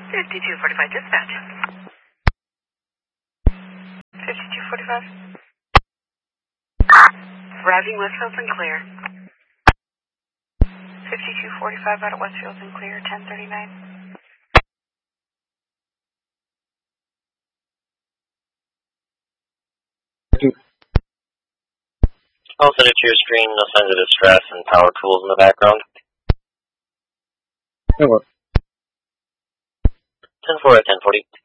5245 dispatch. 5245. Routing Westfields and clear. 5245 out of Westfields and clear, 1039. I'll send it to your screen, no signs of distress, and power tools in the background. Hello. 10-4 at 1040.